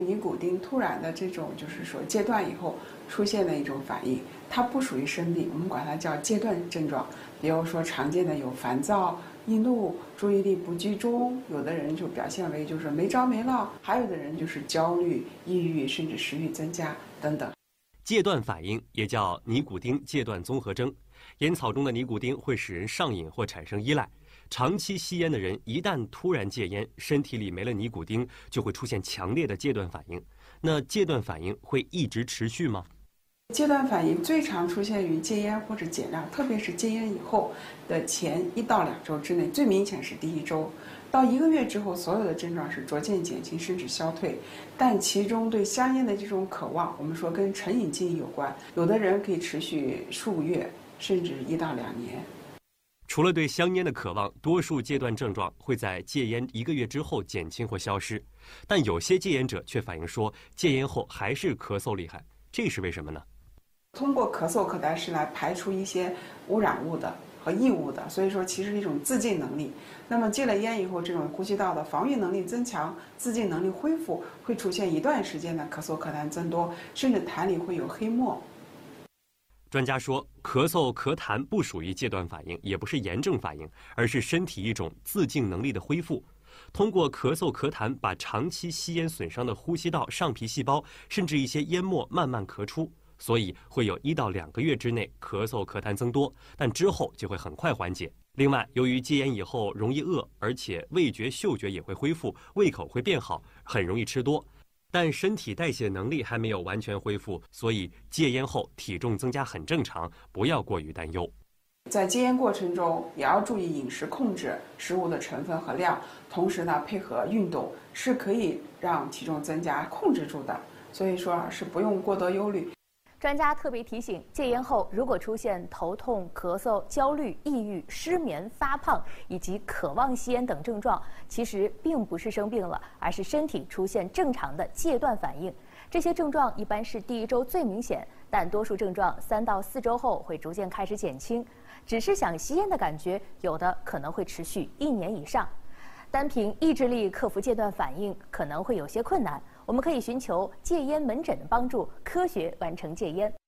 尼古丁突然的这种就是说戒断以后出现的一种反应，它不属于生病，我们管它叫戒断症状。比如说常见的有烦躁、易怒、注意力不集中，有的人就表现为就是没着没落，还有的人就是焦虑、抑郁，甚至食欲增加等等。 戒断反应也叫尼古丁戒断综合征，烟草中的尼古丁会使人上瘾或产生依赖。长期吸烟的人一旦突然戒烟，身体里没了尼古丁，就会出现强烈的戒断反应。那戒断反应会一直持续吗？ 戒断反应最常出现于戒烟或者减量，特别是戒烟以后的前1到2周之内，最明显是第1周。到1个月之后，所有的症状是逐渐减轻甚至消退，但其中对香烟的这种渴望，我们说跟成瘾记忆有关，有的人可以持续数个月，甚至1到2年。 除了对香烟的渴望，多数戒断症状会在戒烟1个月之后减轻或消失，但有些戒烟者却反映说，戒烟后还是咳嗽厉害，这是为什么呢？ 通过咳嗽可达是来排除一些污染物的和异物的，所以说其实是一种自净能力。那么戒了烟以后，这种呼吸道的防御能力增强，自净能力恢复，会出现一段时间的咳嗽咳痰增多，甚至痰里会有黑沫。 专家说，咳嗽咳痰不属于戒断反应，也不是炎症反应，而是身体一种自净能力的恢复。通过咳嗽咳痰，把长期吸烟损伤的呼吸道上皮细胞，甚至一些烟沫慢慢咳出，所以会有1到2个月之内咳嗽咳痰增多，但之后就会很快缓解。另外，由于戒烟以后容易饿，而且味觉嗅觉也会恢复，胃口会变好，很容易吃多。但身体代谢能力还没有完全恢复，所以戒烟后体重增加很正常，不要过于担忧。 在戒烟过程中，也要注意饮食控制，食物的成分和量，同时呢，配合运动，是可以让体重增加控制住的。所以说是不用过多忧虑。 专家特别提醒，戒烟后如果出现头痛、咳嗽、焦虑、抑郁、失眠、发胖以及渴望吸烟等症状，其实并不是生病了，而是身体出现正常的戒断反应。这些症状一般是第1周最明显，但多数症状3到4周后会逐渐开始减轻。只是想吸烟的感觉，有的可能会持续1年以上。单凭意志力克服戒断反应可能会有些困难，我们可以寻求戒烟门诊的帮助，科学完成戒烟。